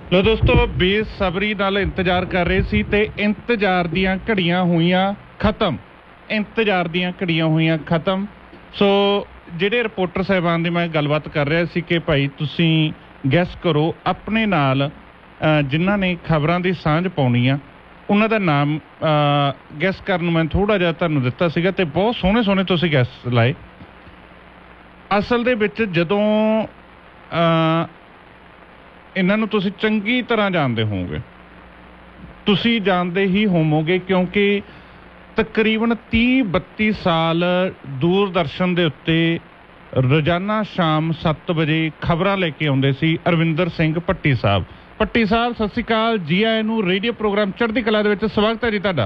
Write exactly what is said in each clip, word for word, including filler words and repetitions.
ਲੋ ਦੋਸਤੋ, ਬੇਸਬਰੀ ਨਾਲ ਇੰਤਜ਼ਾਰ ਕਰ ਰਹੇ ਸੀ ਤੇ ਇੰਤਜ਼ਾਰ ਦੀਆਂ ਘੜੀਆਂ ਹੋਈਆਂ ਖਤਮ ਇੰਤਜ਼ਾਰ ਦੀਆਂ ਘੜੀਆਂ ਹੋਈਆਂ ਖਤਮ ਸੋ ਜਿਹੜੇ ਰਿਪੋਰਟਰ ਸਾਹਿਬਾਨ ਦੀ ਮੈਂ ਗੱਲਬਾਤ ਕਰ ਰਿਹਾ ਸੀ ਕਿ ਭਾਈ ਤੁਸੀਂ ਗੈਸ ਕਰੋ ਆਪਣੇ ਨਾਲ ਜਿਨ੍ਹਾਂ ਨੇ ਖਬਰਾਂ ਦੀ ਸਾਂਝ ਪਾਉਣੀ ਆ ਉਹਨਾਂ ਦਾ ਨਾਮ ਗੈਸ ਕਰਨ ਨੂੰ ਮੈਂ ਥੋੜ੍ਹਾ ਜਿਹਾ ਤੁਹਾਨੂੰ ਦਿੱਤਾ ਸੀਗਾ ਤੇ ਬਹੁਤ ਸੋਹਣੇ ਸੋਹਣੇ ਤੁਸੀਂ ਗੈਸ ਲਾਏ। ਅਸਲ ਦੇ ਵਿੱਚ ਜਦੋਂ ਇਹਨਾਂ ਨੂੰ ਤੁਸੀਂ ਚੰਗੀ ਤਰ੍ਹਾਂ ਜਾਣਦੇ ਹੋਵੋਗੇ, ਤੁਸੀਂ ਜਾਣਦੇ ਹੀ ਹੋਵੋਗੇ ਕਿਉਂਕਿ ਤਕਰੀਬਨ ਤੀਹ ਬੱਤੀ ਸਾਲ ਦੂਰਦਰਸ਼ਨ ਦੇ ਉੱਤੇ ਰੋਜ਼ਾਨਾ ਸ਼ਾਮ ਸੱਤ ਵਜੇ ਖਬਰਾਂ ਲੈ ਕੇ ਆਉਂਦੇ ਸੀ ਅਰਵਿੰਦਰ ਸਿੰਘ ਭੱਟੀ ਸਾਹਿਬ। ਭੱਟੀ ਸਾਹਿਬ ਸਤਿ ਸ਼੍ਰੀ ਅਕਾਲ, ਜੀ ਆਇਆਂ ਨੂੰ ਰੇਡੀਓ ਪ੍ਰੋਗਰਾਮ ਚੜ੍ਹਦੀ ਕਲਾ ਦੇ ਵਿੱਚ ਸਵਾਗਤ ਹੈ ਜੀ ਤੁਹਾਡਾ।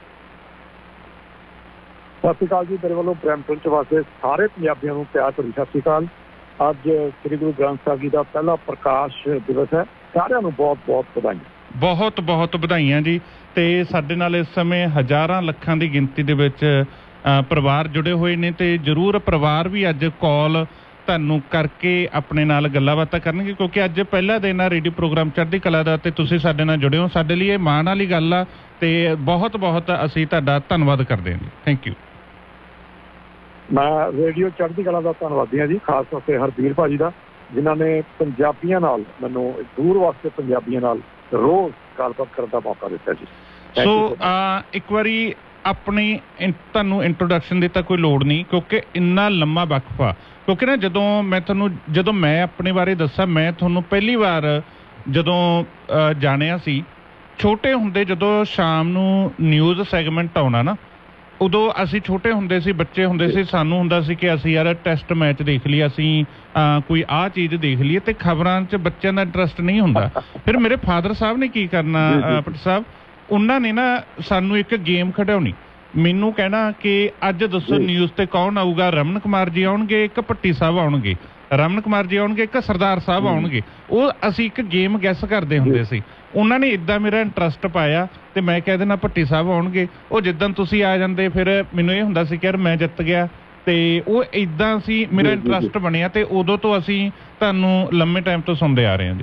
ਸਤਿ ਸ਼੍ਰੀ ਅਕਾਲ ਜੀ, ਮੇਰੇ ਵੱਲੋਂ ਬਰੈਂਪਟਨ ਚ ਵਾਸਤੇ ਸਾਰੇ ਪੰਜਾਬੀਆਂ ਨੂੰ ਪਿਆਰ ਭਰੀ ਸਤਿ ਸ਼੍ਰੀ ਅਕਾਲ। ਅੱਜ ਸ੍ਰੀ ਗੁਰੂ ਗ੍ਰੰਥ ਸਾਹਿਬ ਜੀ ਦਾ ਪਹਿਲਾ ਪ੍ਰਕਾਸ਼ ਦਿਵਸ ਹੈ, ਸਾਰਿਆਂ ਨੂੰ ਬਹੁਤ ਬਹੁਤ ਵਧਾਈਆਂ। ਬਹੁਤ ਬਹੁਤ ਵਧਾਈਆਂ ਜੀ। ਤੇ ਸਾਡੇ ਨਾਲ ਇਸ ਸਮੇਂ ਹਜ਼ਾਰਾਂ ਲੱਖਾਂ ਦੀ ਗਿਣਤੀ ਦੇ ਵਿੱਚ ਪਰਿਵਾਰ ਜੁੜੇ ਹੋਏ ਨੇ ਤੇ ਜ਼ਰੂਰ ਪਰਿਵਾਰ ਵੀ ਅੱਜ ਕਾਲ ਤੁਹਾਨੂੰ ਕਰਕੇ ਆਪਣੇ ਨਾਲ ਗੱਲਾਂ ਬਾਤਾਂ ਕਰਨਗੇ ਕਿਉਂਕਿ ਅੱਜ ਪਹਿਲਾ ਦਿਨ ਆ ਰੇਡੀਓ ਪ੍ਰੋਗਰਾਮ ਚੜ੍ਹਦੀ ਕਲਾ ਦਾ ਤੇ ਤੁਸੀਂ ਸਾਡੇ ਨਾਲ ਜੁੜੇ ਹੋ। ਸਾਡੇ ਲਈ ਇਹ ਮਾਣ ਵਾਲੀ ਗੱਲ ਆ ਤੇ ਬਹੁਤ ਬਹੁਤ ਅਸੀਂ ਤੁਹਾਡਾ ਧੰਨਵਾਦ ਕਰਦੇ ਹਾਂ ਜੀ। Thank you. ਮੈਂ ਰੇਡੀਓ ਚੜ੍ਹਦੀ ਕਲਾ ਦਾ ਧੰਨਵਾਦੀ ਹਾਂ ਜੀ, ਖਾਸ ਤੌਰ ਤੇ ਹਰਬੀਰ ਭਾਜੀ ਦਾ, ਜਿਨ੍ਹਾਂ ਨੇ ਪੰਜਾਬੀਆਂ ਨਾਲ ਮੈਨੂੰ ਦੂਰ ਵਾਸਤੇ ਪੰਜਾਬੀਆਂ ਨਾਲ ਰੋਜ਼ ਗੱਲਬਾਤ ਕਰਨ ਦਾ ਮੌਕਾ ਦਿੱਤਾ ਜੀ। ਸੋ ਇੱਕ ਵਾਰੀ ਆਪਣੀ ਤੁਹਾਨੂੰ ਇੰਟਰੋਡਕਸ਼ਨ ਦੀ ਤਾਂ ਕੋਈ ਲੋੜ ਨਹੀਂ ਕਿਉਂਕਿ ਇੰਨਾ ਲੰਮਾ ਵਕਫਾ ਕਿਉਂਕਿ ਨਾ ਜਦੋਂ ਮੈਂ ਤੁਹਾਨੂੰ ਜਦੋਂ ਮੈਂ ਆਪਣੇ ਬਾਰੇ ਦੱਸਾਂ, ਮੈਂ ਤੁਹਾਨੂੰ ਪਹਿਲੀ ਵਾਰ ਜਦੋਂ ਜਾਣਿਆ ਸੀ ਛੋਟੇ ਹੁੰਦੇ, ਜਦੋਂ ਸ਼ਾਮ ਨੂੰ ਨਿਊਜ਼ ਸੈਗਮੈਂਟ ਆਉਣਾ ਨਾ, ਉਦੋਂ ਅਸੀਂ ਛੋਟੇ ਹੁੰਦੇ ਸੀ, ਬੱਚੇ ਹੁੰਦੇ ਸੀ, ਸਾਨੂੰ ਹੁੰਦਾ ਸੀ ਕਿ ਅਸੀਂ ਯਾਰ ਟੈਸਟ ਮੈਚ ਦੇਖ ਲਈ, ਅਸੀਂ ਕੋਈ ਆਹ ਚੀਜ਼ ਦੇਖ ਲਈਏ ਤੇ ਖਬਰਾਂ 'ਚ ਬੱਚਿਆਂ ਦਾ ਇੰਟਰਸਟ ਨਹੀਂ ਹੁੰਦਾ। ਫਿਰ ਮੇਰੇ ਫਾਦਰ ਸਾਹਿਬ ਨੇ ਕੀ ਕਰਨਾ, ਭੱਟੀ ਸਾਹਿਬ, ਉਹਨਾਂ ਨੇ ਨਾ ਸਾਨੂੰ ਇੱਕ ਗੇਮ ਖਿਡਾਉਣੀ, ਮੈਨੂੰ ਕਹਿਣਾ ਕਿ ਅੱਜ ਦੱਸੋ ਨਿਊਜ਼ ਤੇ ਕੌਣ ਆਊਗਾ, ਰਮਨ ਕੁਮਾਰ ਜੀ ਆਉਣਗੇ, ਇੱਕ ਭੱਟੀ ਸਾਹਿਬ ਆਉਣਗੇ, ਰਮਨ ਕੁਮਾਰ ਜੀ ਆਉਣਗੇ, ਇੱਕ ਸਰਦਾਰ ਸਾਹਿਬ ਆਉਣਗੇ। ਉਹ ਅਸੀਂ ਇੱਕ ਗੇਮ ਗੈਸ ਕਰਦੇ ਹੁੰਦੇ ਸੀ। ਉਹਨਾਂ ਨੇ ਇੱਦਾਂ ਮੇਰਾ ਇੰਟਰਸਟ ਪਾਇਆ ਤੇ ਮੈਂ ਕਹਿ ਦੇਣਾ ਭੱਟੀ ਸਾਹਿਬ ਆਉਣਗੇ। ਉਹ ਜਿੱਦਣ ਤੁਸੀਂ ਆ ਜਾਂਦੇ ਫਿਰ ਮੈਨੂੰ ਇਹ ਹੁੰਦਾ ਸੀ ਕਿ ਯਾਰ ਮੈਂ ਜਿੱਤ ਗਿਆ ਤੇ ਉਹ ਇੱਦਾਂ ਸੀ ਮੇਰਾ ਇੰਟਰਸਟ ਬਣਿਆ ਤੇ ਉਦੋਂ ਤੋਂ ਅਸੀਂ ਤੁਹਾਨੂੰ ਲੰਮੇ ਟਾਈਮ ਤੋਂ ਸੁਣਦੇ ਆ ਰਹੇ ਹਾਂ ਜੀ।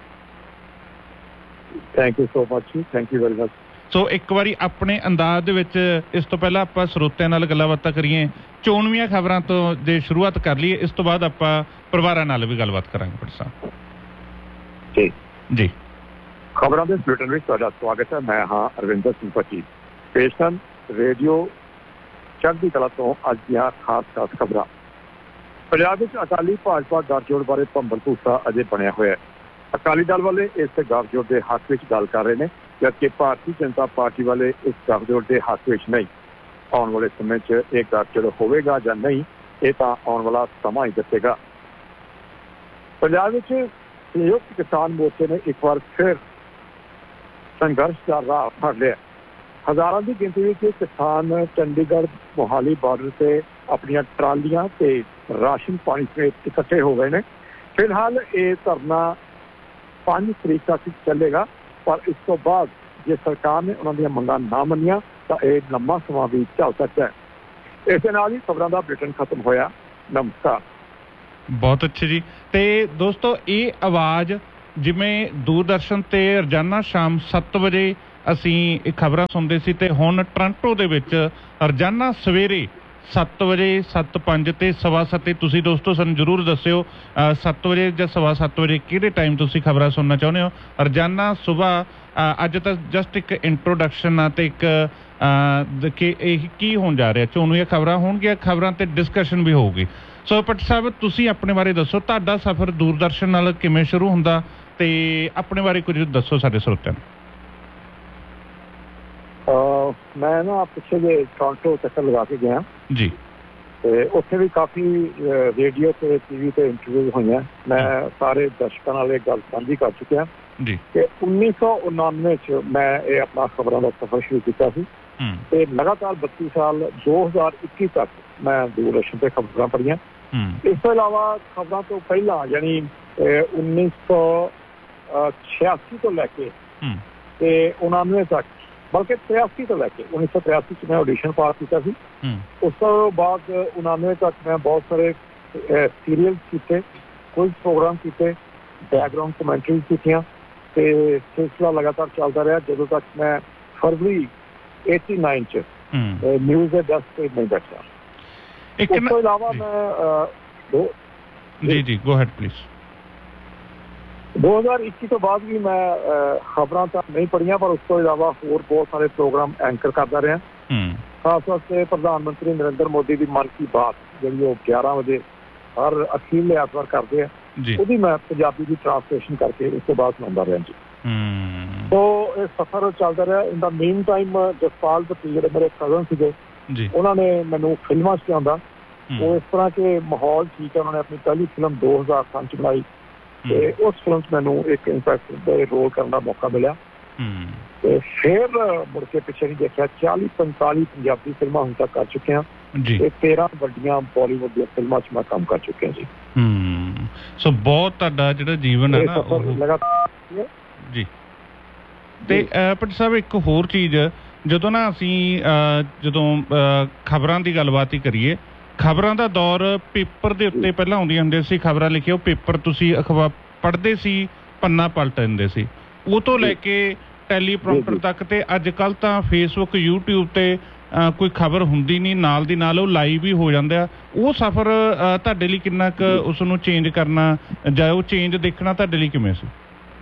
ਥੈਂਕ ਯੂ ਸੋ ਮਚ ਜੀ, ਥੈਂਕ ਯੂ ਵੈਰੀ ਮਚ। ਸੋ ਇੱਕ ਵਾਰੀ ਆਪਣੇ ਅੰਦਾਜ਼ ਦੇ ਵਿੱਚ ਇਸ ਤੋਂ ਪਹਿਲਾਂ ਆਪਾਂ ਸਰੋਤਿਆਂ ਨਾਲ ਗੱਲਾਂ ਬਾਤਾਂ ਕਰੀਏ, ਚੋਣਵੀਆਂ ਖਬਰਾਂ ਤੋਂ ਜੇ ਸ਼ੁਰੂਆਤ ਕਰ ਲਈਏ, ਇਸ ਤੋਂ ਬਾਅਦ ਆਪਾਂ ਪਰਿਵਾਰਾਂ ਨਾਲ ਵੀ ਗੱਲਬਾਤ ਕਰਾਂਗੇ। ਭੱਟੀ ਸਾਹਿਬ ਜੀ ਜੀ ਖਬਰਾਂ ਦੇ ਬੁਲੇਟਿਨ ਵਿੱਚ ਤੁਹਾਡਾ ਸਵਾਗਤ ਹੈ। ਮੈਂ ਹਾਂ ਅਰਵਿੰਦਰ ਸਿੰਘ ਭੱਟੀ। ਪੇਸ਼ ਹਨ ਰੇਡੀਓ ਚੜ੍ਹਦੀ ਕਲਾ ਤੋਂ ਅੱਜ ਦੀਆਂ ਖਾਸ ਖਾਸ ਖਬਰਾਂ। ਪੰਜਾਬ ਵਿੱਚ ਅਕਾਲੀ ਭਾਜਪਾ ਗੱਠਜੋੜ ਬਾਰੇ ਭੰਬਲ ਭੂਸਾ ਅਜੇ ਬਣਿਆ ਹੋਇਆ ਹੈ। ਅਕਾਲੀ ਦਲ ਵਾਲੇ ਇਸ ਗੱਠਜੋੜ ਦੇ ਹੱਕ ਵਿੱਚ ਗੱਲ ਕਰ ਰਹੇ ਨੇ, ਜਦਕਿ ਭਾਰਤੀ ਜਨਤਾ ਪਾਰਟੀ ਵਾਲੇ ਇਸ ਗੱਠਜੋੜ ਦੇ ਹੱਕ ਵਿੱਚ ਨਹੀਂ। ਆਉਣ ਵਾਲੇ ਸਮੇਂ 'ਚ ਇਹ ਗੱਠਜੋੜ ਹੋਵੇਗਾ ਜਾਂ ਨਹੀਂ, ਇਹ ਤਾਂ ਆਉਣ ਵਾਲਾ ਸਮਾਂ ਹੀ ਦੱਸੇਗਾ। ਪੰਜਾਬ ਵਿੱਚ ਸੰਯੁਕਤ ਕਿਸਾਨ ਮੋਰਚੇ ਨੇ ਇੱਕ ਵਾਰ ਫਿਰ ਸੰਘਰਸ਼ ਦਾ ਰਾਹ ਫੜ ਲਿਆ। ਹਜ਼ਾਰਾਂ ਦੀ ਗਿਣਤੀ ਵਿੱਚ ਕਿਸਾਨ ਚੰਡੀਗੜ੍ਹ ਮੋਹਾਲੀ ਬਾਰਡਰ ਤੇ ਆਪਣੀਆਂ ਟਰਾਲੀਆਂ ਤੇ ਰਾਸ਼ਨ ਪਾਣੀ ਸਮੇਤ ਇਕੱਠੇ ਹੋ ਗਏ ਨੇ। ਫਿਲਹਾਲ ਇਹ ਧਰਨਾ ਪੰਜ ਤਰੀਕ ਤੱਕ ਚੱਲੇਗਾ, ਪਰ ਇਸ ਤੋਂ ਬਾਅਦ ਜੇ ਸਰਕਾਰ ਨੇ ਉਹਨਾਂ ਦੀਆਂ ਮੰਗਾਂ ਨਾ ਮੰਨੀਆਂ ਤਾਂ ਇਹ ਲੰਮਾ ਸਮਾਂ ਵੀ ਚੱਲ ਸਕਦਾ ਹੈ। ਇਸ ਦੇ ਨਾਲ ਹੀ ਖਬਰਾਂ ਦਾ ਬੁਲੇਟਿਨ ਖਤਮ ਹੋਇਆ। ਨਮਸਕਾਰ। ਬਹੁਤ ਅੱਛੇ ਜੀ। ਤੇ ਦੋਸਤੋ, ਇਹ ਆਵਾਜ਼ ਜਿਵੇਂ ਦੂਰਦਰਸ਼ਨ ਤੇ ਰੋਜ਼ਾਨਾ ਸ਼ਾਮ ਸੱਤ ਵਜੇ ਅਸੀਂ ਇਹ ਖਬਰਾਂ ਸੁਣਦੇ ਸੀ ਤੇ ਹੁਣ ਟੋਰਾਂਟੋ ਦੇ ਵਿੱਚ ਰੋਜ਼ਾਨਾ ਸਵੇਰੇ ਸੱਤ ਵਜੇ, ਸੱਤ ਪੰਜ ਤੇ ਸਵਾ ਸੱਤ। ਤੁਸੀਂ ਦੋਸਤੋ ਸਾਨੂੰ ਜ਼ਰੂਰ ਦੱਸਿਓ ਸੱਤ ਵਜੇ ਜਾਂ ਸਵਾ ਸੱਤ ਵਜੇ ਕਿਹੜੇ ਟਾਈਮ ਤੁਸੀਂ ਖਬਰਾਂ ਸੁਣਨਾ ਚਾਹੁੰਦੇ ਹੋ। ਰੋਜ਼ਾਨਾ ਸੁਬਾਹ ਅੱਜ ਤਾਂ ਜਸਟ ਇੱਕ ਇੰਟਰੋਡਕਸ਼ਨ ਆ ਤੇ ਇੱਕ ਕਿ ਇਹ ਕੀ ਹੋਣ ਜਾ ਰਿਹਾ, ਚੋਣਵੀਆਂ ਖਬਰਾਂ ਹੋਣਗੀਆਂ, ਖਬਰਾਂ ਤੇ ਡਿਸਕਸ਼ਨ ਵੀ ਹੋਊਗੀ। ਸੋ ਭੱਟੀ ਸਾਹਿਬ, ਤੁਸੀਂ ਆਪਣੇ ਬਾਰੇ ਦੱਸੋ, ਤੁਹਾਡਾ ਸਫ਼ਰ ਦੂਰਦਰਸ਼ਨ ਨਾਲ ਕਿਵੇਂ ਸ਼ੁਰੂ ਹੁੰਦਾ ਤੇ ਆਪਣੇ ਬਾਰੇ ਕੁਝ ਦੱਸੋ ਸਾਡੇ ਸਰੋਤਿਆਂ ਨੂੰ। ਮੈਂ ਨਾ ਪਿੱਛੇ ਜੇ ਟੋਰਾਂਟੋ ਚੱਕਰ ਲਗਾ ਕੇ ਗਿਆ ਜੀ, ਤੇ ਉੱਥੇ ਵੀ ਕਾਫੀ ਰੇਡੀਓ ਤੇ ਟੀਵੀ ਤੇ ਇੰਟਰਵਿਊ ਹੋਈਆਂ। ਮੈਂ ਸਾਰੇ ਦਰਸ਼ਕਾਂ ਨਾਲ ਇਹ ਗੱਲ ਸਾਂਝੀ ਕਰ ਚੁੱਕਿਆ ਜੀ ਕਿ ਉੱਨੀ ਸੌ ਉਨਾਨਵੇਂ ਚ ਮੈਂ ਇਹ ਆਪਣਾ ਖਬਰਾਂ ਦਾ ਸਫ਼ਰ ਸ਼ੁਰੂ ਕੀਤਾ ਸੀ ਤੇ ਲਗਾਤਾਰ ਬੱਤੀ ਸਾਲ ਦੋ ਹਜ਼ਾਰ ਇੱਕੀ ਤੱਕ ਮੈਂ ਦੂਰਦਰਸ਼ਨ ਤੇ ਖਬਰਾਂ ਪੜ੍ਹੀਆਂ। ਇਸ ਤੋਂ ਇਲਾਵਾ ਖਬਰਾਂ ਤੋਂ ਪਹਿਲਾਂ ਯਾਨੀ ਉੱਨੀ ਸੌ ਛਿਆਸੀ ਤੋਂ ਲੈ ਕੇ ਤੇ ਉਨਾਨਵੇਂ ਤੱਕ, ਬਲਕਿ ਤਿਰਾਸੀ ਤੋਂ ਲੈ ਕੇ ਉੱਨੀ ਸੌ ਤਿਰਾਸੀ ਚ ਮੈਂ ਆਡੀਸ਼ਨ ਪਾਸ ਕੀਤਾ ਸੀ। ਉਸ ਤੋਂ ਬਾਅਦ ਉਨਾਨਵੇਂ ਤੱਕ ਮੈਂ ਬਹੁਤ ਸਾਰੇ ਸੀਰੀਅਲ ਕੀਤੇ, ਕੁਝ ਪ੍ਰੋਗਰਾਮ ਕੀਤੇ, ਬੈਕਗਰਾਊਂਡ ਕਮੈਂਟਰੀ ਕੀਤੀਆਂ ਤੇ ਸਿਲਸਿਲਾ ਲਗਾਤਾਰ ਚੱਲਦਾ ਰਿਹਾ ਜਦੋਂ ਤੱਕ ਮੈਂ ਫਰਵਰੀ ਏਟੀ ਨਾਈਨ ਚ ਨਿਊਜ਼ ਦੇ ਡੈਸਕ ਤੇ ਨਹੀਂ ਬੈਠਾ। ਇਸ ਤੋਂ ਇਲਾਵਾ ਮੈਂ ਜੀ ਜੀ ਗੋ ਹੈਡ ਪਲੀਜ਼ ਦੋ ਹਜ਼ਾਰ ਇੱਕੀ ਤੋਂ ਬਾਅਦ ਵੀ ਮੈਂ ਖਬਰਾਂ ਤਾਂ ਨਹੀਂ ਪੜ੍ਹੀਆਂ, ਪਰ ਉਸ ਤੋਂ ਇਲਾਵਾ ਹੋਰ ਬਹੁਤ ਸਾਰੇ ਪ੍ਰੋਗਰਾਮ ਐਂਕਰ ਕਰਦਾ ਰਿਹਾ। ਖਾਸ ਤੌਰ ਤੇ ਪ੍ਰਧਾਨ ਮੰਤਰੀ ਨਰਿੰਦਰ ਮੋਦੀ ਦੀ ਮਨ ਕੀ ਬਾਤ ਜਿਹੜੀ ਉਹ ਗਿਆਰਾਂ ਵਜੇ ਹਰ ਅਖੀਰਲੇ ਐਤਵਾਰ ਕਰਦੇ ਆ, ਉਹਦੀ ਮੈਂ ਪੰਜਾਬੀ ਦੀ ਟ੍ਰਾਂਸਲੇਸ਼ਨ ਕਰਕੇ ਉਸ ਤੋਂ ਬਾਅਦ ਸੁਣਾਉਂਦਾ ਰਿਹਾ ਜੀ। ਸੋ ਇਹ ਸਫ਼ਰ ਚੱਲਦਾ ਰਿਹਾ। ਇਨ ਦਾ ਮੇਨ ਟਾਈਮ ਜਸਪਾਲ ਭੱਟੀ ਜਿਹੜੇ ਮੇਰੇ ਕਜ਼ਨ ਸੀਗੇ, ਉਹਨਾਂ ਨੇ ਮੈਨੂੰ ਫਿਲਮਾਂ 'ਚ ਲਿਆਉਂਦਾ। ਉਹ ਇਸ ਤਰ੍ਹਾਂ ਕਿ ਮਾਹੌਲ ਠੀਕ ਹੈ। ਉਹਨਾਂ ਨੇ ਆਪਣੀ ਪਹਿਲੀ ਫਿਲਮ ਦੋ ਹਜ਼ਾਰ ਸੰਨ 'ਚ ਬਣਾਈ ਤੇ ਉਸ ਫਿਲਮ 'ਚ ਮੈਨੂੰ ਇੱਕ ਇੰਸਪੈਕਟਰ ਦੇ ਰੋਲ ਕਰਨ ਦਾ ਮੌਕਾ ਮਿਲਿਆ। ਤੇ ਫਿਰ ਮੁੜ ਕੇ ਪਿੱਛੇ ਨਹੀਂ ਦੇਖਿਆ। ਚਾਲੀ ਪੰਤਾਲੀ ਪੰਜਾਬੀ ਫਿਲਮਾਂ ਹੁਣ ਤੱਕ ਕਰ ਚੁੱਕੇ ਹਾਂ ਤੇ ਤੇਰਾਂ ਵੱਡੀਆਂ ਬਾਲੀਵੁੱਡ ਦੀਆਂ ਫਿਲਮਾਂ 'ਚ ਮੈਂ ਕੰਮ ਕਰ ਚੁੱਕਿਆ ਜੀ। ਸੋ ਬਹੁਤ ਤੁਹਾਡਾ ਜਿਹੜਾ ਜੀਵਨ ਹੈ ਨਾ ਲਗਾਤਾਰ ਜੀ। ਤੇ ਭੱਟੀ ਸਾਹਿਬ ਇੱਕ ਹੋਰ ਚੀਜ਼, ਜਦੋਂ ਨਾ ਅਸੀਂ ਜਦੋਂ ਖਬਰਾਂ ਦੀ ਗੱਲਬਾਤ ਹੀ ਕਰੀਏ, ਖਬਰਾਂ ਦਾ ਦੌਰ ਪੇਪਰ ਦੇ ਉੱਤੇ ਪਹਿਲਾਂ ਆਉਂਦੀਆਂ ਹੁੰਦੀਆਂ ਸੀ ਖਬਰਾਂ ਲਿਖੀਆਂ, ਉਹ ਪੇਪਰ ਤੁਸੀਂ ਅਖਬਾਰ ਪੜ੍ਹਦੇ ਸੀ, ਪੰਨਾ ਪਲਟ ਦਿੰਦੇ ਸੀ। ਉਹ ਤੋਂ ਲੈ ਕੇ ਟੈਲੀਪ੍ਰੋਂਪਟਰ ਤੱਕ ਤੇ ਅੱਜ ਕੱਲ੍ਹ ਤਾਂ ਫੇਸਬੁੱਕ ਯੂਟਿਊਬ ਤੇ ਕੋਈ ਖਬਰ ਹੁੰਦੀ ਨਹੀਂ, ਨਾਲ ਦੀ ਨਾਲ ਉਹ ਲਾਈਵ ਹੀ ਹੋ ਜਾਂਦਾ। ਉਹ ਸਫ਼ਰ ਤੁਹਾਡੇ ਲਈ ਕਿੰਨਾ ਕੁ ਉਸ ਨੂੰ ਚੇਂਜ ਕਰਨਾ ਜਾਂ ਉਹ ਚੇਂਜ ਦੇਖਣਾ ਤੁਹਾਡੇ ਲਈ ਕਿਵੇਂ ਸੀ?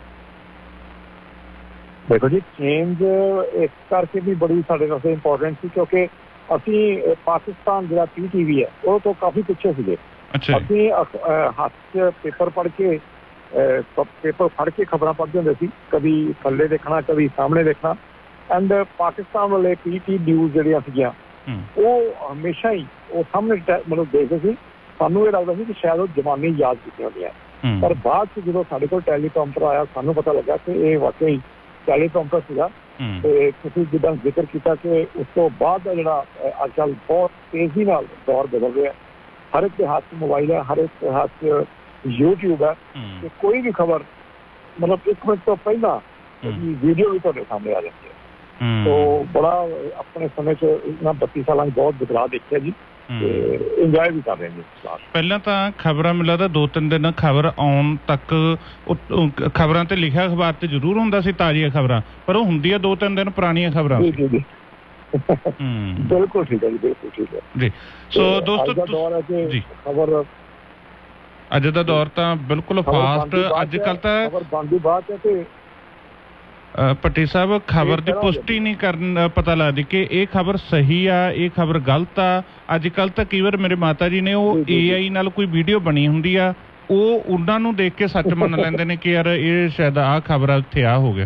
ਦੇਖੋ ਜੀ, ਚੇਂਜ ਇਸ ਕਰਕੇ ਵੀ ਬੜੀ ਸਾਡੇ ਵਾਸਤੇ ਇੰਪੋਰਟੈਂਟ ਸੀ ਕਿਉਂਕਿ ਅਸੀਂ ਪਾਕਿਸਤਾਨ ਜਿਹੜਾ ਪੀ ਟੀ ਵੀ ਹੈ ਉਹ ਤੋਂ ਕਾਫੀ ਪਿੱਛੇ ਸੀਗੇ। ਅਸੀਂ ਹੱਥ 'ਚ ਪੇਪਰ ਪੜ੍ਹ ਕੇ ਪੇਪਰ ਫੜ ਕੇ ਖਬਰਾਂ ਪੜ੍ਹਦੇ ਹੁੰਦੇ ਸੀ, ਕਦੀ ਥੱਲੇ ਦੇਖਣਾ ਕਦੀ ਸਾਹਮਣੇ ਦੇਖਣਾ। ਐਂਡ ਪਾਕਿਸਤਾਨ ਵਾਲੇ ਪੀ ਟੀ ਨਿਊਜ਼ ਜਿਹੜੀਆਂ ਸੀਗੀਆਂ ਉਹ ਹਮੇਸ਼ਾ ਹੀ ਉਹ ਸਾਹਮਣੇ ਮਤਲਬ ਦੇਖਦੇ ਸੀ। ਸਾਨੂੰ ਇਹ ਲੱਗਦਾ ਸੀ ਕਿ ਸ਼ਾਇਦ ਉਹ ਜ਼ਮਾਨੇ ਯਾਦ ਕੀਤੀਆਂ ਹੁੰਦੀਆਂ, ਪਰ ਬਾਅਦ 'ਚ ਜਦੋਂ ਸਾਡੇ ਕੋਲ ਟੈਲੀਪ੍ਰੋਂਪਟਰ ਆਇਆ ਸਾਨੂੰ ਪਤਾ ਲੱਗਾ ਕਿ ਇਹ ਵਾਕਈ ਟੈਲੀਪ੍ਰੋਂਪਟਰ ਸੀਗਾ। ਤੇ ਤੁਸੀਂ ਜਿੱਦਾਂ ਜ਼ਿਕਰ ਕੀਤਾ ਕਿ ਉਸ ਤੋਂ ਬਾਅਦ ਦਾ ਜਿਹੜਾ ਅੱਜ ਕੱਲ੍ਹ ਬਹੁਤ ਤੇਜ਼ੀ ਨਾਲ ਦੌਰ ਬਦਲ ਰਿਹਾ, ਹਰ ਇੱਕ ਦੇ ਹੱਥ 'ਚ ਮੋਬਾਈਲ ਹੈ, ਹਰ ਇੱਕ ਦੇ ਹੱਥ 'ਚ ਯੂਟਿਊਬ ਹੈ ਤੇ ਕੋਈ ਵੀ ਖਬਰ ਮਤਲਬ ਇੱਕ ਮਿੰਟ ਤੋਂ ਪਹਿਲਾਂ ਵੀਡੀਓ ਵੀ ਤੁਹਾਡੇ ਸਾਹਮਣੇ ਆ ਜਾਂਦੀ ਹੈ। ਸੋ ਬੜਾ ਆਪਣੇ ਸਮੇਂ 'ਚ ਇਹਨਾਂ ਬੱਤੀ ਸਾਲਾਂ 'ਚ ਬਹੁਤ ਬਦਲਾਅ ਦੇਖਿਆ ਜੀ ਤੇ ਇੰਜੋਏ ਵੀ ਕਰ ਰਹੇ ਜੀ। ਪਹਿਲਾਂ ਤਾਂ ਖਬਰਾਂ ਮਿਲਦਾ ਤਾਂ ਦੋ ਤਿੰਨ ਦਿਨ ਖਬਰ ਆਉਣ ਤੱਕ ਖਬਰਾਂ ਤੇ ਲਿਖਿਆ ਅਖਬਾਰ ਤੇ ਜ਼ਰੂਰ ਹੁੰਦਾ ਸੀ ਤਾਜ਼ੀਆਂ ਖਬਰਾਂ, ਪਰ ਉਹ ਹੁੰਦੀਆਂ ਦੋ ਤਿੰਨ ਦਿਨ ਪੁਰਾਣੀਆਂ ਖਬਰਾਂ। ਬਿਲਕੁਲ ਠੀਕ ਹੈ ਜੀ, ਬਿਲਕੁਲ ਠੀਕ ਹੈ ਜੀ। ਸੋ ਦੋਸਤੋ ਜੀ, ਖਬਰ ਅੱਜ ਦਾ ਦੌਰ ਤਾਂ ਬਿਲਕੁਲ ਫਾਸਟ। ਅੱਜ ਕੱਲ੍ਹ ਤਾਂ ਖਬਰ ਬਣਦੀ ਬਾਅਦ ਹੈ ਤੇ ਭੱਟੀ ਸਾਹਿਬ ਖਬਰ ਦੀ ਪੁਸ਼ਟੀ ਨਹੀਂ ਕਰਨ ਪਤਾ ਲੱਗਦੀ ਕਿ ਇਹ ਖਬਰ ਸਹੀ ਆ, ਇਹ ਖਬਰ ਗਲਤ ਆ। ਅੱਜ ਕੱਲ੍ਹ ਤਾਂ ਕਈ ਵਾਰ ਮੇਰੇ ਮਾਤਾ ਜੀ ਨੇ ਉਹ ਏ ਆਈ ਨਾਲ ਕੋਈ ਵੀਡੀਓ ਬਣੀ ਹੁੰਦੀ ਆ, ਉਹ ਉਹਨਾਂ ਨੂੰ ਦੇਖ ਕੇ ਸੱਚ ਮੰਨ ਲੈਂਦੇ ਨੇ ਕਿ ਯਾਰ ਇਹ ਸ਼ਾਇਦ ਆਹ ਖਬਰ ਉੱਥੇ ਆ ਹੋ ਗਿਆ।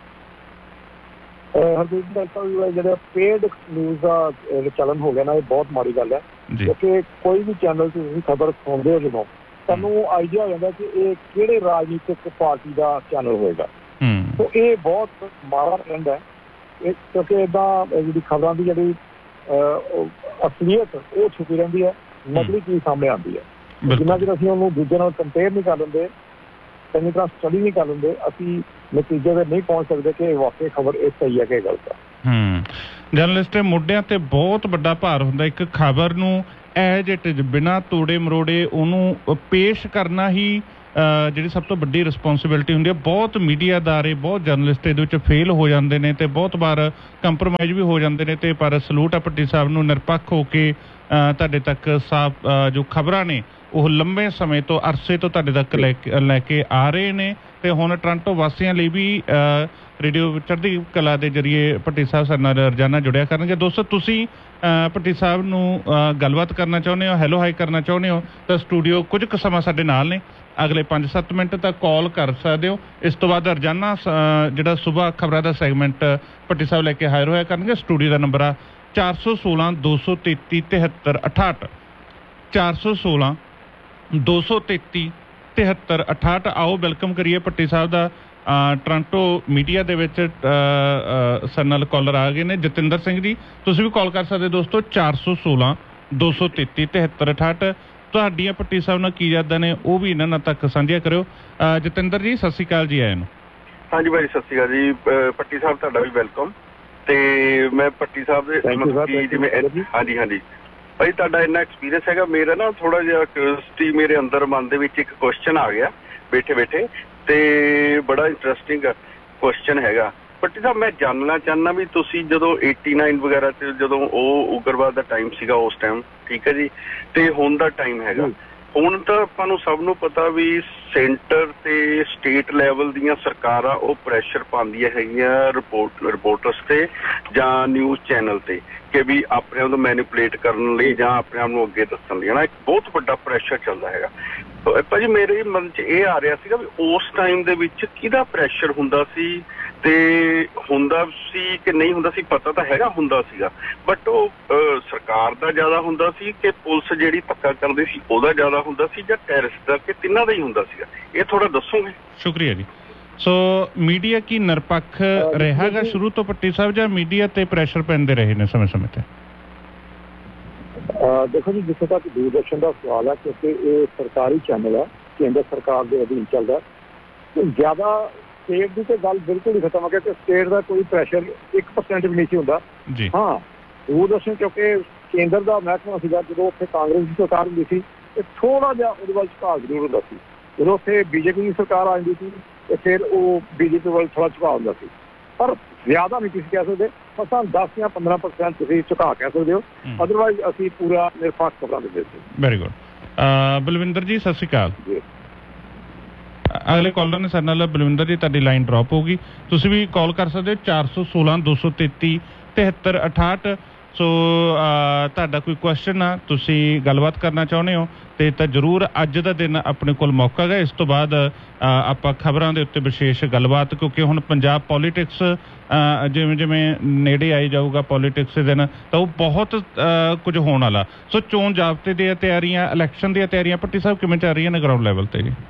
ਜਿਹੜਾ ਪੇਡ ਨਿਊਜ਼ ਦਾ ਚਲਨ ਹੋ ਗਿਆ ਨਾ, ਇਹ ਬਹੁਤ ਮਾੜੀ ਗੱਲ ਹੈ ਕਿਉਂਕਿ ਕੋਈ ਵੀ ਚੈਨਲ ਤੇ ਤੁਸੀਂ ਖਬਰ ਸੁਣਦੇ ਹੋ ਜਦੋਂ ਤੁਹਾਨੂੰ ਆਈਡੀਆ ਹੋ ਜਾਂਦਾ ਕਿ ਇਹ ਕਿਹੜੇ ਰਾਜਨੀਤਿਕ ਪਾਰਟੀ ਦਾ ਚੈਨਲ ਹੋਏਗਾ। ਸੋ ਇਹ ਬਹੁਤ ਮਾੜਾ ਟਰੈਂਡ ਹੈ ਕਿਉਂਕਿ ਏਦਾਂ ਜਿਹੜੀ ਖਬਰਾਂ ਦੀ ਜਿਹੜੀ ਅਸਲੀਅਤ ਉਹ ਛੁਪੀ ਰਹਿੰਦੀ ਹੈ, ਨਕਲੀ ਚੀਜ਼ ਸਾਹਮਣੇ ਆਉਂਦੀ ਹੈ। ਜਿੰਨਾ ਚਿਰ ਅਸੀਂ ਉਹਨੂੰ ਦੂਜੇ ਨਾਲ ਕੰਪੇਅਰ ਨਹੀਂ ਕਰ ਲੈਂਦੇ, ਚੰਗੀ ਤਰ੍ਹਾਂ ਸਟੱਡੀ ਨਹੀਂ ਕਰ ਲੈਂਦੇ, ਅਸੀਂ ਨਤੀਜੇ ਤੇ ਨਹੀਂ ਪਹੁੰਚ ਸਕਦੇ ਕਿ ਵਾਕਈ ਖਬਰ ਇਹ ਸਹੀ ਹੈ ਕਿ ਗਲਤ ਹੈ। ਹੂੰ ਜਰਨਲਿਸਟ ਦੇ ਮੋਢਿਆਂ ਤੇ ਬਹੁਤ ਵੱਡਾ ਭਾਰ ਹੁੰਦਾ, ਇੱਕ ਖਬਰ ਨੂੰ ਐਜ ਇਟ ਇਜ਼ ਬਿਨਾਂ ਤੋੜੇ ਮਰੋੜੇ ਉਹਨੂੰ ਪੇਸ਼ ਕਰਨਾ ਹੀ ਜਿਹੜੀ ਸਭ ਤੋਂ ਵੱਡੀ ਰਿਸਪੋਂਸੀਬਿਲਿਟੀ ਹੁੰਦੀ ਹੈ। ਬਹੁਤ ਮੀਡੀਆ ਅਦਾਰੇ, ਬਹੁਤ ਜਰਨਲਿਸਟ ਇਹਦੇ ਵਿੱਚ ਫੇਲ ਹੋ ਜਾਂਦੇ ਨੇ ਤੇ ਬਹੁਤ ਵਾਰ ਕੰਪਰੋਮਾਈਜ਼ ਵੀ ਹੋ ਜਾਂਦੇ ਨੇ। ਤੇ ਪਰ ਸਲੂਟ ਆ ਭੱਟੀ ਸਾਹਿਬ ਨੂੰ, ਨਿਰਪੱਖ ਹੋ ਕੇ ਤੁਹਾਡੇ ਤੱਕ ਸਾਫ ਜੋ ਖਬਰਾਂ ਨੇ ਉਹ ਲੰਬੇ ਸਮੇਂ ਤੋਂ ਅਰਸੇ ਤੋਂ ਤੁਹਾਡੇ ਤੱਕ ਲੈ ਕੇ ਲੈ ਕੇ ਆ ਰਹੇ ਨੇ। ਤੇ ਹੁਣ ਟੋਰਾਂਟੋ ਵਾਸੀਆਂ ਲਈ ਵੀ ਰੇਡੀਓ ਚੜ੍ਹਦੀ ਕਲਾ ਦੇ ਜ਼ਰੀਏ ਭੱਟੀ ਸਾਹਿਬ ਸਾਡੇ ਨਾਲ ਰੋਜ਼ਾਨਾ ਜੁੜਿਆ ਕਰਨਗੇ। ਦੋਸਤੋ ਤੁਸੀਂ ਭੱਟੀ ਸਾਹਿਬ ਨੂੰ ਗੱਲਬਾਤ ਕਰਨਾ ਚਾਹੁੰਦੇ ਹੋ, ਹੈਲੋ ਹਾਈ ਕਰਨਾ ਚਾਹੁੰਦੇ ਹੋ ਤਾਂ ਸਟੂਡੀਓ ਕੁਝ ਕੁ ਸਮਾਂ ਸਾਡੇ ਨਾਲ ਨੇ, ਅਗਲੇ ਪੰਜ ਸੱਤ ਮਿੰਟ ਤੱਕ ਕਾਲ ਕਰ ਸਕਦੇ ਹੋ। ਇਸ ਤੋਂ ਬਾਅਦ ਰੋਜ਼ਾਨਾ ਜਿਹੜਾ ਸੁਬਾਹ ਖਬਰਾਂ ਦਾ ਸੈਗਮੈਂਟ ਭੱਟੀ ਸਾਹਿਬ ਲੈ ਕੇ ਹਾਜ਼ਰ ਹੋਇਆ ਕਰਨਗੇ। ਸਟੂਡੀਓ ਦਾ ਨੰਬਰ ਆ ਚਾਰ ਸੌ ਸੋਲਾਂ ਦੋ ਸੌ ਤੇਤੀ ਤਿਹੱਤਰ ਅਠਾਹਠ, ਚਾਰ ਸੌ ਸੋਲਾਂ ਦੋ ਸੌ ਤੇਤੀ ਤਿਹੱਤਰ ਅਠਾਹਠ। ਆਓ ਵੈਲਕਮ ਕਰੀਏ ਭੱਟੀ ਸਾਹਿਬ ਦਾ। ਟੋਰਾਂਟੋ ਮੀਡੀਆ ਦੇ ਵਿੱਚ ਸਾਡੇ ਨਾਲ ਕਾਲਰ ਆ ਗਏ ਨੇ ਜਤਿੰਦਰ ਸਿੰਘ ਜੀ, ਤੁਸੀਂ ਵੀ ਕਾਲ ਕਰ ਸਕਦੇ ਦੋਸਤੋ ਚਾਰ ਸੌ ਸੋਲਾਂ ਦੋ ਸੌ ਤੇਤੀ ਤਿਹੱਤਰ ਅਠਾਹਠ। ਤੁਹਾਡੀਆਂ ਭੱਟੀ ਸਾਹਿਬ ਨਾਲ ਕੀ ਯਾਦਾਂ ਨੇ ਉਹ ਵੀ ਇਹਨਾਂ ਨਾਲ ਤੱਕ ਸਾਂਝੀਆਂ ਕਰਿਓ। ਜਤਿੰਦਰ ਜੀ ਸਤਿ ਸ਼੍ਰੀ ਅਕਾਲ ਜੀ ਆਇਆਂ ਨੂੰ। ਹਾਂਜੀ ਭਾਈ ਸਤਿ ਸ਼੍ਰੀ ਅਕਾਲ ਜੀ। ਭੱਟੀ ਸਾਹਿਬ ਤੁਹਾਡਾ ਵੀ ਵੈਲਕਮ। ਤੇ ਮੈਂ ਭੱਟੀ ਸਾਹਿਬ ਦੇ ਜਿਵੇਂ ਹਾਂਜੀ ਹਾਂਜੀ ਭਾਈ ਤੁਹਾਡਾ ਇੰਨਾ ਐਕਸਪੀਰੀਅੰਸ ਹੈਗਾ, ਮੇਰਾ ਨਾ ਥੋੜਾ ਜਿਹਾ ਕਿਉਰਿਓਸਿਟੀ ਮੇਰੇ ਅੰਦਰ ਮਨ ਦੇ ਵਿੱਚ ਇੱਕ ਕੁਐਸਚਨ ਆ ਗਿਆ ਬੈਠੇ ਬੈਠੇ ਤੇ ਬੜਾ ਇੰਟਰਸਟਿੰਗ ਕੁਐਸਚਨ ਹੈਗਾ। ਭੱਟੀ ਸਾਹਿਬ, ਮੈਂ ਜਾਣਨਾ ਚਾਹੁੰਦਾ ਵੀ ਤੁਸੀਂ ਜਦੋਂ ਏਟੀ ਨਾਈਨ ਵਗੈਰਾ 'ਚ ਜਦੋਂ ਉਹ ਉਗਰਵਾਦ ਦਾ ਟਾਈਮ ਸੀਗਾ ਉਸ ਟਾਈਮ, ਠੀਕ ਹੈ ਜੀ, ਤੇ ਹੁਣ ਦਾ ਟਾਈਮ ਹੈਗਾ, ਹੁਣ ਤਾਂ ਆਪਾਂ ਨੂੰ ਸਭ ਨੂੰ ਪਤਾ ਵੀ ਸੈਂਟਰ ਤੇ ਸਟੇਟ ਲੈਵਲ ਦੀਆਂ ਸਰਕਾਰਾਂ ਉਹ ਪ੍ਰੈਸ਼ਰ ਪਾਉਂਦੀਆਂ ਹੈਗੀਆਂ ਰਿਪੋਰਟ ਰਿਪੋਰਟਰਸ ਤੇ ਜਾਂ ਨਿਊਜ਼ ਚੈਨਲ ਤੇ ਕਿ ਵੀ ਆਪਣੇ ਆਪ ਨੂੰ ਮੈਨੀਪੂਲੇਟ ਕਰਨ ਲਈ ਜਾਂ ਆਪਣੇ ਆਪ ਨੂੰ ਅੱਗੇ ਦੱਸਣ ਲਈ, ਹੈ ਨਾ, ਇੱਕ ਬਹੁਤ ਵੱਡਾ ਪ੍ਰੈਸ਼ਰ ਚੱਲਦਾ ਹੈਗਾ। ਭਾਜੀ ਮੇਰੇ ਮਨ 'ਚ ਇਹ ਆ ਰਿਹਾ ਸੀਗਾ ਵੀ ਉਸ ਟਾਈਮ ਦੇ ਵਿੱਚ ਕਿਹਦਾ ਪ੍ਰੈਸ਼ਰ ਹੁੰਦਾ ਸੀ ਤੇ ਹੁੰਦਾ ਸੀ ਕਿ ਨਹੀਂ ਹੁੰਦਾ ਸੀ, ਪਤਾ ਤਾਂ ਹੈਗਾ ਹੁੰਦਾ ਸੀਗਾ, ਬਟ ਉਹ ਸਰਕਾਰ ਦਾ ਜ਼ਿਆਦਾ ਹੁੰਦਾ ਸੀ ਕਿ ਪੁਲਿਸ ਜਿਹੜੀ ਧੱਕਾ ਕਰਦੀ ਸੀ ਉਹਦਾ ਜ਼ਿਆਦਾ ਹੁੰਦਾ ਸੀ ਜਾਂ ਟੈਰਰਿਸਟ ਦਾ, ਕਿ ਤਿੰਨਾਂ ਦਾ ਹੀ ਹੁੰਦਾ ਸੀਗਾ, ਇਹ ਥੋੜਾ ਦੱਸੋਗੇ? ਸ਼ੁਕਰੀਆ ਜੀ। ਸੋ ਮੀਡੀਆ ਕੀ ਨਿਰਪੱਖ ਰਿਹਾਗਾ ਸ਼ੁਰੂ ਤੋਂ ਭੱਟੀ ਸਾਹਿਬ, ਜਾਂ ਮੀਡੀਆ ਤੇ ਪ੍ਰੈਸ਼ਰ ਪੈਂਦੇ ਰਹੇ ਨੇ ਸਮੇਂ ਸਮੇਂ ਤੇ? ਦੇਖੋ ਜੀ, ਜਿੱਥੇ ਤੱਕ ਦੂਰਦਰਸ਼ਨ ਦਾ ਸਵਾਲ ਹੈ, ਕਿਉਂਕਿ ਇਹ ਸਰਕਾਰੀ ਚੈਨਲ ਹੈ, ਕੇਂਦਰ ਸਰਕਾਰ ਦੇ ਅਧੀਨ ਚੱਲਦਾ, ਜ਼ਿਆਦਾ ਸਟੇਟ ਦੀ ਤਾਂ ਗੱਲ ਬਿਲਕੁਲ ਹੀ ਖਤਮ ਹੋ ਗਿਆ ਕਿ ਸਟੇਟ ਦਾ ਕੋਈ ਪ੍ਰੈਸ਼ਰ ਇੱਕ ਪਰਸੈਂਟ ਵੀ ਨਹੀਂ ਸੀ ਹੁੰਦਾ। ਹਾਂ, ਦੂਰਦਰਸ਼ਨ ਕਿਉਂਕਿ ਕੇਂਦਰ ਦਾ ਮਹਿਕਮਾ ਸੀਗਾ, ਜਦੋਂ ਉੱਥੇ ਕਾਂਗਰਸ ਦੀ ਸਰਕਾਰ ਹੁੰਦੀ ਸੀ ਤੇ ਥੋੜਾ ਜਿਹਾ ਉਹਦੇ ਵੱਲ ਝੁਕਾਅ ਜ਼ਰੂਰ ਹੁੰਦਾ ਸੀ। ਜਦੋਂ ਉੱਥੇ ਬੀਜੇਪੀ ਦੀ ਸਰਕਾਰ ਆ ਜਾਂਦੀ ਸੀ ਤੇ ਫਿਰ ਉਹ ਬੀਜੇਪੀ ਵੱਲ ਥੋੜਾ ਝੁਕਾਅ ਹੁੰਦਾ ਸੀ, ਪਰ ਜ਼ਿਆਦਾ ਨਹੀਂ ਤੁਸੀਂ ਕਹਿ ਸਕਦੇ। ਮਸਾਂ ਦਸ ਜਾਂ ਪੰਦਰਾਂ ਪਰਸੈਂਟ ਤੁਸੀਂ ਝੁਕਾਅ ਕਹਿ ਸਕਦੇ ਹੋ, ਅਦਰਵਾਈਜ਼ ਅਸੀਂ ਪੂਰਾ ਨਿਰਪੱਖ ਖਬਰਾਂ ਦਿੰਦੇ ਸੀ। Very good. ਬਲਵਿੰਦਰ ਜੀ ਸਤਿ ਸ਼੍ਰੀ ਅਕਾਲ। ਅਗਲੇ ਕਾਲਰ ਨੇ ਸਾਡੇ ਨਾਲ। ਬਲਵਿੰਦਰ ਜੀ ਤੁਹਾਡੀ ਲਾਈਨ ਡਰੋਪ ਹੋ ਗਈ, ਤੁਸੀਂ ਵੀ ਕਾਲ ਕਰ ਸਕਦੇ ਹੋ ਚਾਰ ਸੌ ਸੋਲਾਂ ਦੋ ਸੌ ਤੇਤੀ ਤਿਹੱਤਰ ਅਠਾਹਠ। ਸੋ ਤੁਹਾਡਾ ਕੋਈ ਕੁਐਸਚਨ ਆ, ਤੁਸੀਂ ਗੱਲਬਾਤ ਕਰਨਾ ਚਾਹੁੰਦੇ ਹੋ ਤੇ ਤਾਂ ਜ਼ਰੂਰ ਅੱਜ ਦਾ ਦਿਨ ਆਪਣੇ ਕੋਲ ਮੌਕਾ ਗਾ। ਇਸ ਤੋਂ ਬਾਅਦ ਆਪਾਂ ਖਬਰਾਂ ਦੇ ਉੱਤੇ ਵਿਸ਼ੇਸ਼ ਗੱਲਬਾਤ, ਕਿਉਂਕਿ ਹੁਣ ਪੰਜਾਬ ਪੋਲੀਟਿਕਸ ਜਿਵੇਂ ਜਿਵੇਂ ਨੇੜੇ ਆਈ ਜਾਊਗਾ ਪੋਲੀਟਿਕਸ ਦੇ ਦਿਨ, ਤਾਂ ਉਹ ਬਹੁਤ ਕੁਝ ਹੋਣ ਵਾਲਾ। ਸੋ ਚੋਣ ਜ਼ਾਬਤੇ ਦੀਆਂ ਤਿਆਰੀਆਂ, ਇਲੈਕਸ਼ਨ ਦੀਆਂ ਤਿਆਰੀਆਂ ਭੱਟੀ ਸਾਹਿਬ ਕਿਵੇਂ ਚੱਲ ਰਹੀਆਂ ਨੇ ਗਰਾਊਂਡ ਲੈਵਲ ਤੇ ਜੀ?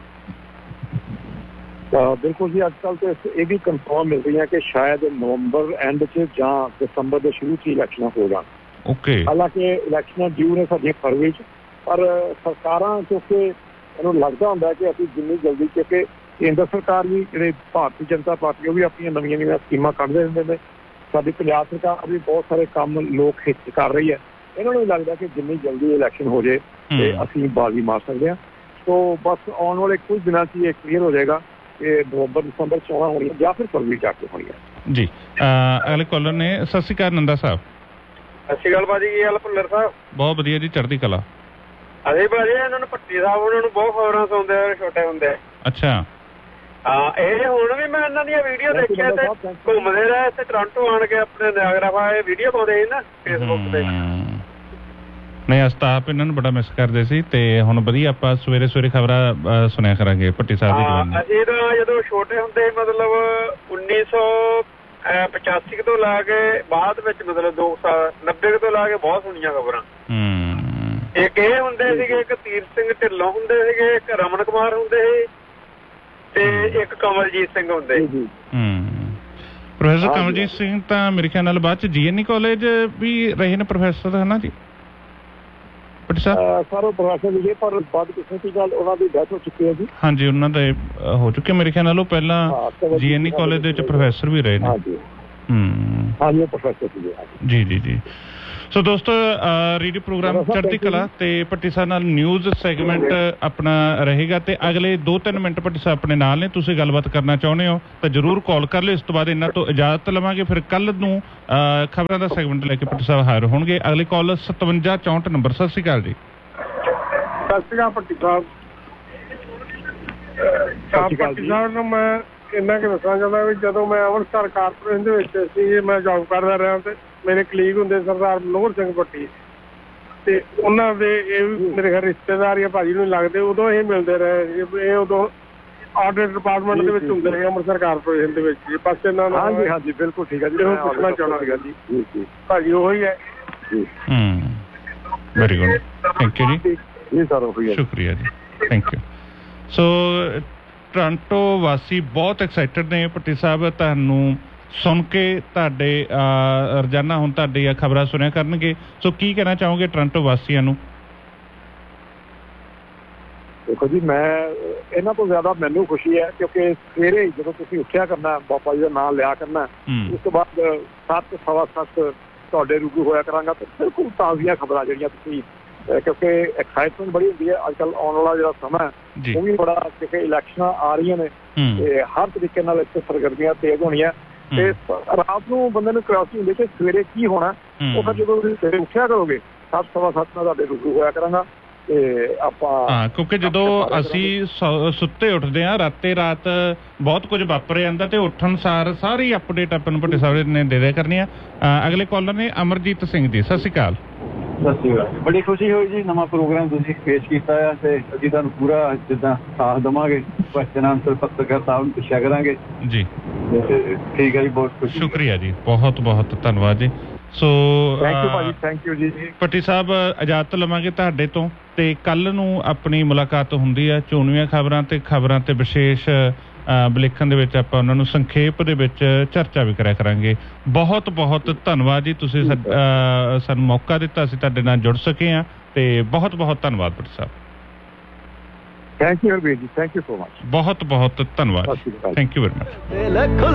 ਬਿਲਕੁਲ ਜੀ, ਅੱਜ ਕੱਲ੍ਹ ਤਾਂ ਇਹ ਵੀ ਕਨਫਰਮ ਮਿਲ ਰਹੀਆਂ ਕਿ ਸ਼ਾਇਦ ਨਵੰਬਰ ਐਂਡ 'ਚ ਜਾਂ ਦਸੰਬਰ ਦੇ ਸ਼ੁਰੂ 'ਚ ਇਲੈਕਸ਼ਨਾਂ ਹੋ ਜਾਣ। ਓਕੇ, ਹਾਲਾਂਕਿ ਇਲੈਕਸ਼ਨਾਂ ਡਿਊ ਨੇ ਸਾਡੀਆਂ ਫਰਵਰੀ 'ਚ, ਪਰ ਸਰਕਾਰਾਂ ਕਿਉਂਕਿ ਇਹਨੂੰ ਲੱਗਦਾ ਹੁੰਦਾ ਕਿ ਅਸੀਂ ਜਿੰਨੀ ਜਲਦੀ, ਕਿਉਂਕਿ ਕੇਂਦਰ ਸਰਕਾਰ ਵੀ, ਜਿਹੜੇ ਭਾਰਤੀ ਜਨਤਾ ਪਾਰਟੀ, ਉਹ ਵੀ ਆਪਣੀਆਂ ਨਵੀਆਂ ਨਵੀਆਂ ਸਕੀਮਾਂ ਕੱਢਦੇ ਰਹਿੰਦੇ ਨੇ। ਸਾਡੀ ਪੰਜਾਬ ਸਰਕਾਰ ਵੀ ਬਹੁਤ ਸਾਰੇ ਕੰਮ ਲੋਕ ਹਿੱਤ ਕਰ ਰਹੀ ਹੈ। ਇਹਨਾਂ ਨੂੰ ਲੱਗਦਾ ਕਿ ਜਿੰਨੀ ਜਲਦੀ ਇਲੈਕਸ਼ਨ ਹੋ ਜਾਏ ਤੇ ਅਸੀਂ ਬਾਜ਼ੀ ਮਾਰ ਸਕਦੇ ਹਾਂ। ਸੋ ਬਸ ਆਉਣ ਵਾਲੇ ਕੁਝ ਦਿਨਾਂ 'ਚ ਇਹ ਕਲੀਅਰ ਹੋ ਜਾਏਗਾ ਕਿ ਨਵੰਬਰ ਦਸੰਬਰ ਚੋਣਾਂ ਹੋਣੀਆਂ ਜਾਂ ਫਿਰ ਫਰਵਰੀ ਜਾ ਕੇ ਹੋਣੀਆਂ। ਜੀ, ਅਗਲੇ ਕਾਲਰ ਨੇ। ਸਤਿ ਸ਼੍ਰੀ ਅਕਾਲ ਨੰਦਾ ਸਾਹਿਬ। ਸਤਿ ਸ਼੍ਰੀ ਅਕਾਲ ਭਾਜੀ, ਕੀ ਹਾਲ ਭੁੱਲਰ ਸਾਹਿਬ? ਬਹੁਤ ਵਧੀਆ ਜੀ, ਚੜ੍ਹਦੀ ਕਲਾ। ਅਸੀਂ ਭਾਜੀ ਇਹਨਾਂ ਨੂੰ ਭੱਟੀ ਸਾਹਿਬ ਉਹਨਾਂ ਨੂੰ ਬਹੁਤ ਖਬਰਾਂ ਸੁਣਦੇ ਆ ਛੋਟੇ ਹੁੰਦੇ। ਅੱਛਾ। ਹਾਂ, ਇਹ ਹੁਣ ਵੀ ਮੈਂ ਇਹਨਾਂ ਦੀਆਂ ਵੀਡੀਓ ਦੇਖੀਆਂ ਤੇ ਘੁੰਮਦੇ ਰਹੇ ਇੱਥੇ ਟੋਰਾਂਟੋ ਆਣ ਕੇ ਆਪਣੇ ਨਿਆਗਰਾ ਫਾਲ ਵੀਡੀਓ ਪਾਉਂਦੇ ਸੀ ਨਾ ਫੇਸਬੁੱਕ ਤੇ। ਨਹੀਂ, ਅਸੀਂ ਤਾਂ ਆਪ ਇਹਨਾਂ ਨੂੰ ਬੜਾ ਮਿਸ ਕਰਦੇ ਸੀ ਤੇ ਹੁਣ ਵਧੀਆ ਆਪਾਂ ਸਵੇਰੇ ਸਵੇਰੇ ਖਬਰਾਂ ਸੁਣਿਆ ਕਰਾਂਗੇ ਭੱਟੀ ਸਾਹਿਬ ਦੀ ਜਵਾਨੀ। ਅਸੀਂ ਤਾਂ ਜਦੋਂ ਛੋਟੇ ਹੁੰਦੇ ਮਤਲਬ ਉੱਨੀ ਸੌ ਪਚਾਸੀ ਤੋਂ ਲਾ ਕੇ ਬਾਅਦ ਵਿੱਚ ਮਤਲਬ ਦੋ ਸਾਲ ਨੱਬੇ ਤੋਂ ਲਾ ਕੇ ਬਹੁਤ ਸੁਣੀਆਂ ਖਬਰਾਂ। ਇੱਕ ਇਹ ਹੁੰਦੇ ਸੀਗੇ, ਇੱਕ ਤੀਰ ਸਿੰਘ ਢਿੱਲੋਂ ਹੁੰਦੇ ਸੀਗੇ, ਇੱਕ ਰਮਨ ਕੁਮਾਰ ਹੁੰਦੇ ਸੀ ਤੇ ਇੱਕ ਕਮਲਜੀਤ ਸਿੰਘ ਹੁੰਦੇ ਸੀ। ਪ੍ਰੋਫੈਸਰ ਕਮਲਜੀਤ ਸਿੰਘ ਤਾਂ ਮੇਰੇ ਖਿਆਲ ਨਾਲ ਬਾਅਦ ਚ ਜੀ ਐਨ ਈ ਕਾਲਜ ਵੀ ਰਹੇ ਨੇ ਪ੍ਰੋਫੈਸਰ, ਹੈ ਨਾ ਜੀ? ਸਰ ਉਹ ਪ੍ਰੋਫੈਸਰ ਸੀਗੇ, ਪਰ ਬਦਕਿਸਮਤੀ ਨਾਲ ਉਹਨਾਂ ਦੀ ਡੈਥ ਹੋ ਚੁੱਕੀ ਹੈ ਜੀ। ਹਾਂਜੀ, ਉਹਨਾਂ ਦੇ ਹੋ ਚੁੱਕੇ ਮੇਰੇ ਖਿਆਲ ਨਾਲ। ਉਹ ਪਹਿਲਾਂ ਜੀ ਐਨ ਈ ਕਾਲਜ ਦੇ ਵਿੱਚ ਪ੍ਰੋਫੈਸਰ ਵੀ ਰਹੇ ਨੇ। ਹੂੰ, ਹਾਂਜੀ, ਪ੍ਰੋਫੈਸਰ ਸੀਗੇ ਜੀ। ਜੀ ਜੀ। ਸੋ ਦੋਸਤੋ, ਰੇਡੀਓ ਪ੍ਰੋਗਰਾਮ ਚੜ੍ਹਦੀ ਕਲਾ ਤੇ ਭੱਟੀ ਸਾਹਿਬ ਨਾਲ ਨਿਊਜ਼ ਸੈਗਮੈਂਟ ਆਪਣਾ ਰਹੇਗਾ ਤੇ ਅਗਲੇ ਦੋ ਤਿੰਨ ਮਿੰਟ ਭੱਟੀ ਸਾਹਿਬ ਆਪਣੇ ਨਾਲ ਨੇ। ਤੁਸੀਂ ਗੱਲਬਾਤ ਕਰਨਾ ਚਾਹੁੰਦੇ ਹੋ ਤਾਂ ਜ਼ਰੂਰ ਕਾਲ ਕਰ ਲਿਓ। ਇਸ ਤੋਂ ਬਾਅਦ ਇਹਨਾਂ ਤੋਂ ਇਜਾਜ਼ਤ ਲਵਾਂਗੇ, ਫਿਰ ਕੱਲ ਨੂੰ ਖਬਰਾਂ ਦਾ ਸੈਗਮੈਂਟ ਲੈ ਕੇ ਭੱਟੀ ਸਾਹਿਬ ਹਾਜ਼ਰ ਹੋਣਗੇ। ਅਗਲੇ ਕਾਲ ਸਤਵੰਜਾ ਚੌਂਹਠ ਨੰਬਰ। ਸਤਿ ਸ਼੍ਰੀ ਅਕਾਲ ਜੀ। ਸਤਿ ਸ਼੍ਰੀ ਅਕਾਲ ਭੱਟੀ ਸਾਹਿਬ। ਭੱਟੀ ਸਾਹਿਬ ਨੂੰ ਮੈਂ ਇੰਨਾ ਕੁ ਦੱਸਣਾ ਚਾਹੁੰਦਾ ਵੀ ਜਦੋਂ ਮੈਂ ਅੰਮ੍ਰਿਤਸਰ ਕਾਰਪੋਰੇਸ਼ਨ ਦੇ ਵਿੱਚ ਸੀ, ਮੈਂ ਜੋਬ ਕਰਦਾ ਰਿਹਾ ਤੇ ਮੇਰੇ ਕਲੀਗ ਹੁੰਦੇ ਸਰਦਾਰ ਮਨੋਹਰ ਸਿੰਘ ਭੱਟੀ, ਤੇ ਉਹਨਾਂ ਦੇ ਇਹ ਵੀ ਮੇਰੇ ਘਰ ਰਿਸ਼ਤੇਦਾਰ ਜਾਂ ਭਾਜੀ ਨੂੰ ਲੱਗਦੇ, ਉਦੋਂ ਇਹ ਮਿਲਦੇ ਰਹੇ। ਇਹ ਉਦੋਂ ਆਡਿਟ ਡਿਪਾਰਟਮੈਂਟ ਦੇ ਵਿੱਚ ਹੁੰਦੇ ਰਹੇ ਅੰਮ੍ਰਿਤਸਰ ਕਾਰਪੋਰੇਸ਼ਨ ਦੇ ਵਿੱਚ। ਬਸ ਇਹਨਾਂ ਨੂੰ ਹਾਂਜੀ ਹਾਂਜੀ ਬਿਲਕੁਲ ਠੀਕ ਹੈ ਜੀ, ਮੈਂ ਪੁੱਛਣਾ ਚਾਹੁੰਦਾ ਸੀਗਾ ਜੀ। ਭਾਜੀ ਉਹੀ ਹੈ ਜੀ। ਹੂੰ, ਵੈਰੀ ਗੁੱਡ, ਥੈਂਕ ਯੂ ਜੀ। ਜੀ ਸਰ, ਉਹੀ ਹੈ, ਸ਼ੁਕਰੀਆ ਜੀ, ਥੈਂਕ ਯੂ। ਸੋ ਟੋਰਾਂਟੋ ਵਾਸੀ ਬਹੁਤ ਐਕਸਾਈਟਡ ਨੇ ਭੱਟੀ ਸਾਹਿਬ ਤੁਹਾਨੂੰ ਸੁਣ ਕੇ। ਤੁਹਾਡੇ ਰੋਜ਼ਾਨਾ ਹੁਣ ਤੁਹਾਡੀਆਂ ਖਬਰਾਂ ਸੁਣਿਆ ਕਰਨਗੇ। ਸੋ ਕੀ ਕਹਿਣਾ ਚਾਹੋਗੇ ਟੋਰਾਂਟੋ ਵਾਸੀਆਂ ਨੂੰ? ਦੇਖੋ ਜੀ, ਮੈਂ ਇਹਨਾਂ ਤੋਂ ਜ਼ਿਆਦਾ ਮੈਨੂੰ ਖੁਸ਼ੀ ਹੈ ਕਿਉਂਕਿ ਸਵੇਰੇ ਜਦੋਂ ਤੁਸੀਂ ਉੱਠਿਆ ਕਰਨਾ, ਬਾਬਾ ਜੀ ਦਾ ਨਾਮ ਲਿਆ ਕਰਨਾ, ਉਸ ਤੋਂ ਬਾਅਦ ਸੱਤ ਸਵਾ ਸੱਤ ਤੁਹਾਡੇ ਰੂਬਰੂ ਹੋਇਆ ਕਰਾਂਗਾ ਤੇ ਬਿਲਕੁਲ ਤਾਜ਼ੀਆਂ ਖਬਰਾਂ ਜਿਹੜੀਆਂ ਤੁਸੀਂ, ਕਿਉਂਕਿ ਐਕਸਾਈਟਮੈਂਟ ਬੜੀ ਹੁੰਦੀ ਹੈ ਅੱਜ ਕੱਲ੍ਹ। ਆਉਣ ਵਾਲਾ ਜਿਹੜਾ ਸਮਾਂ ਜੀ। ਉਹ ਵੀ ਬੜਾ ਕਿਉਂਕਿ ਇਲੈਕਸ਼ਨਾਂ ਆ ਰਹੀਆਂ ਨੇ ਹੂੰ ਤੇ ਹਰ ਤਰੀਕੇ ਨਾਲ ਇੱਥੇ ਸਰਗਰਮੀਆਂ ਤੇਜ਼ ਹੋਣੀਆਂ ਤੇ ਰਾਤ ਨੂੰ ਬੰਦੇ ਨੂੰ ਕਿਉਰਿਓਸਿਟੀ ਹੁੰਦੀ ਕਿ ਸਵੇਰੇ ਕੀ ਹੋਣਾ। ਉਹ ਫਿਰ ਜਦੋਂ ਤੁਸੀਂ ਸਵੇਰੇ ਉੱਠਿਆ ਕਰੋਗੇ ਸੱਤ ਸਵਾ ਸੱਤ ਨਾਲ ਤੁਹਾਡੇ ਰੂਬਰੂ ਹੋਇਆ ਕਰਾਂਗਾ ਤੇ ਆਪਾਂ ਹਾਂ ਕਿਉਂਕਿ ਜਦੋਂ ਅਸੀਂ ਸ- ਸੁੱਤੇ ਉੱਠਦੇ ਹਾਂ ਰਾਤੇ ਰਾਤ ਬਹੁਤ ਕੁਝ ਵਾਪਰ ਜਾਂਦਾ ਤੇ ਉੱਠਣ ਸਾਰ ਸਾਰੀ ਅਪਡੇਟ ਆਪਾਂ ਨੂੰ ਭੱਟੇ ਸਾਹਿਬ ਨੇ ਦੇ ਦਿਆ ਕਰਨੀ ਆ। ਅ, ਅਗਲੇ ਕਾਲਰ ਨੇ ਅਮਰਜੀਤ ਸਿੰਘ ਜੀ, ਸਤਿ ਸ਼੍ਰੀ ਅਕਾਲ। ਸਤਿ ਸ਼੍ਰੀ ਅਕਾਲ। ਬੜੀ ਖੁਸ਼ੀ ਹੋਈ ਜੀ, ਨਵਾਂ ਪ੍ਰੋਗਰਾਮ ਤੁਸੀਂ ਪੇਸ਼ ਕੀਤਾ ਆ ਤੇ ਅਸੀਂ ਤੁਹਾਨੂੰ ਪੂਰਾ ਜਿੱਦਾਂ ਸਾਥ ਦੇਵਾਂਗੇ। ਕੁਐਸਚਨ ਆਨਸਰ ਪੱਤਰਕਾਰ ਸਾਹਿਬ ਨੂੰ ਪੁੱਛਿਆ ਕਰਾਂਗੇ ਜੀ। ਤੇ ਠੀਕ ਹੈ ਜੀ, ਬਹੁਤ ਖੁਸ਼ੀ। ਸ਼ੁਕਰੀਆ ਜੀ, ਬਹੁਤ ਬਹੁਤ ਧੰਨਵਾਦ ਜੀ। ਸੋ ਥੈਂਕ ਯੂ ਭਾਜੀ, ਥੈਂਕ ਯੂ ਜੀ। ਭੱਟੀ ਸਾਹਿਬ ਇਜਾਜ਼ਤ ਲਵਾਂਗੇ ਤੁਹਾਡੇ ਤੋਂ ਤੇ ਕੱਲ ਨੂੰ ਆਪਣੀ ਮੁਲਾਕਾਤ ਹੁੰਦੀ ਹੈ ਚੋਣਵੀਆਂ ਖਬਰਾਂ ਤੇ ਖਬਰਾਂ ਤੇ ਵਿਸ਼ੇਸ਼ ਵਿਲੇਖਣ ਦੇ ਵਿੱਚ ਆਪਾਂ ਉਹਨਾਂ ਨੂੰ ਸੰਖੇਪ ਦੇ ਵਿੱਚ ਚਰਚਾ ਵੀ ਕਰਿਆ ਕਰਾਂਗੇ। ਬਹੁਤ ਬਹੁਤ ਧੰਨਵਾਦ ਜੀ, ਤੁਸੀਂ ਸਾਨੂੰ ਮੌਕਾ ਦਿੱਤਾ, ਅਸੀਂ ਤੁਹਾਡੇ ਨਾਲ ਜੁੜ ਸਕੇ ਹਾਂ ਤੇ ਬਹੁਤ ਬਹੁਤ ਧੰਨਵਾਦ ਭੱਟੀ ਸਾਹਿਬ। ਥੈਂਕ ਯੂ ਵੀਰ ਜੀ, ਥੈਂਕ ਯੂ ਸੋ ਮਚ। ਬਹੁਤ ਬਹੁਤ ਧੰਨਵਾਦ, ਥੈਂਕ ਯੂ ਵੈਰੀ ਮਚ।